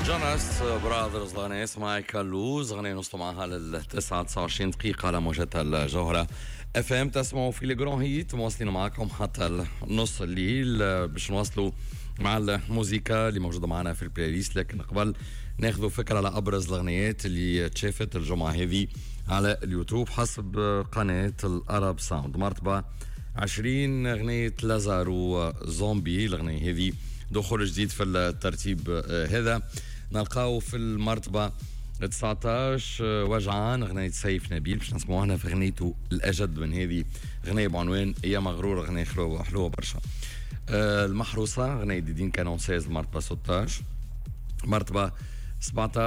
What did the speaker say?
جوناس براذرز غنية اسمها كالوز غنية نوصلوا معها للتسعة 29 دقيقة على موجة الجوهرة اف ام. تسمعوا في الجرون هيت، مواصلين معكم حتى نص الليل باش نواصلوا مع الموسيقى اللي موجودة معنا في البلاي ليست. لكن قبل ناخذوا فكرة على أبرز الأغنيات اللي تشافت الجمعة هذه على اليوتيوب حسب قناة الأرب ساوند. مرتبة 20 أغنية لازارو زومبي، الأغنية هذه دخول جديد في الترتيب هذا. نلقاو في المرتبة 19 وجعان أغنية سيف نبيل، باش نسمعوها هنا في أغنيته الأجد من هذه أغنية بعنوان يا مغرور، أغنية حلوة برشا. المحروسة أغنية ديدين كانون سايز المرتبة 16. مرتبة 17